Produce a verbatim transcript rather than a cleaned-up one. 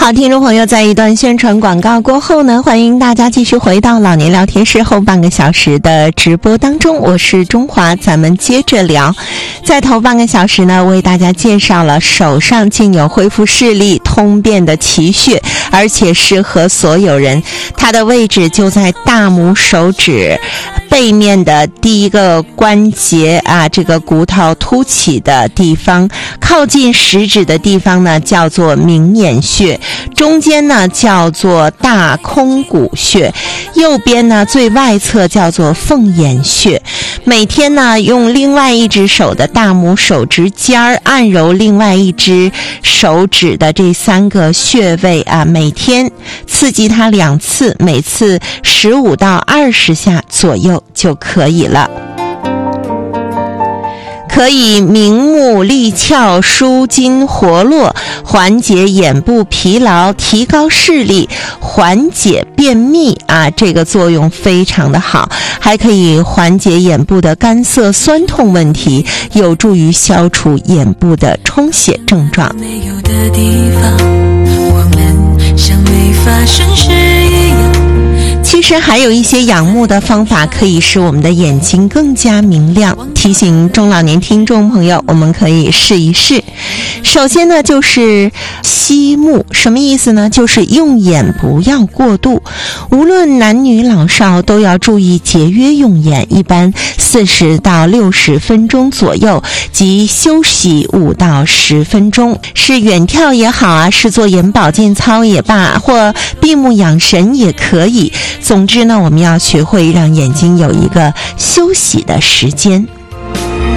好，听众朋友，在一段宣传广告过后呢，欢迎大家继续回到老年聊天室后半个小时的直播当中，我是中华，咱们接着聊。在头半个小时呢，为大家介绍了手上竟有恢复视力、通便的奇穴，而且适合所有人。它的位置就在大拇手指背面的第一个关节啊，这个骨头凸起的地方，靠近食指的地方呢叫做明眼穴，中间呢叫做大空骨穴，右边呢最外侧叫做凤眼穴。每天呢用另外一只手的大拇手指尖儿按揉另外一只手指的这三个穴位啊，每天刺激它两次，每次十五到二十下左右就可以了。可以明目利窍、舒筋活络，缓解眼部疲劳，提高视力，缓解便秘啊，这个作用非常的好，还可以缓解眼部的干涩酸痛问题，有助于消除眼部的充血症状。没有的地方，我们像没发生事一样。其实还有一些养目的方法可以使我们的眼睛更加明亮，提醒中老年听众朋友，我们可以试一试。首先呢，就是惜目，什么意思呢？就是用眼不要过度，无论男女老少都要注意节约用眼，一般四十到六十分钟左右，即休息五到十分钟，是远眺也好啊，是做眼保健操也罢，或闭目养神也可以。总之呢，我们要学会让眼睛有一个休息的时间。